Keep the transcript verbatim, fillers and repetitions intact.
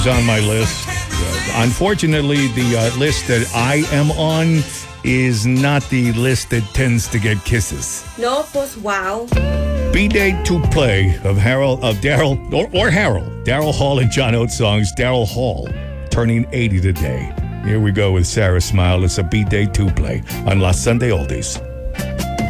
on my list. Uh, unfortunately, the uh, list that I am on is not the list that tends to get kisses. No, pues wow. B-Day to Play of Harold, of Daryl, or, or Harold, Daryl Hall and John Oates songs. Daryl Hall turning eighty today. Here we go with Sarah Smile. It's a B-Day to Play on La Sunday Oldies.